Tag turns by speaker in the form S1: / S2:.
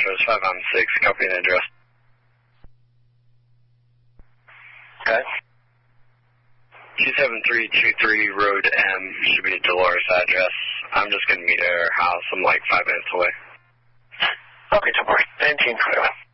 S1: Southwest 5 on 6, copy and address.
S2: Okay.
S1: 27323 Road M should be a Dolores address. I'm just going to meet her house. I'm like 5 minutes away.
S2: Okay, don't worry. 19 clear.